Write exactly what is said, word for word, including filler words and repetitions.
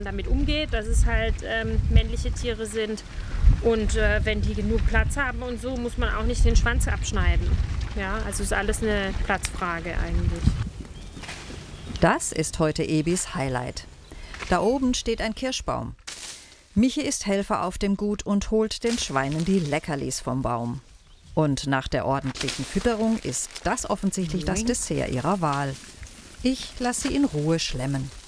damit umgeht, dass es halt ähm, männliche Tiere sind. Und äh, wenn die genug Platz haben und so, muss man auch nicht den Schwanz abschneiden. Ja, also ist alles eine Platzfrage eigentlich. Das ist heute Ebis Highlight. Da oben steht ein Kirschbaum. Michi ist Helfer auf dem Gut und holt den Schweinen die Leckerlis vom Baum. Und nach der ordentlichen Fütterung ist das offensichtlich das Dessert ihrer Wahl. Ich lasse sie in Ruhe schlemmen.